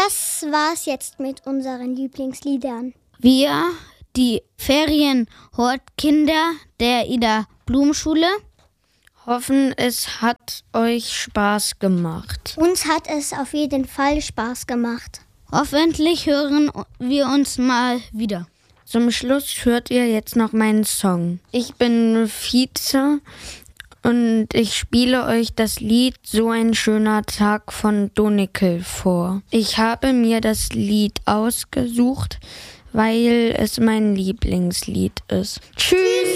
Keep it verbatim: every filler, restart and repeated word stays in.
Das war's jetzt mit unseren Lieblingsliedern. Wir, die Ferienhortkinder der Ida-Blum-Schule, hoffen, es hat euch Spaß gemacht. Uns hat es auf jeden Fall Spaß gemacht. Hoffentlich hören wir uns mal wieder. Zum Schluss hört ihr jetzt noch meinen Song. Ich bin Vize und ich spiele euch das Lied So ein schöner Tag von Donikel vor. Ich habe mir das Lied ausgesucht, weil es mein Lieblingslied ist. Tschüss!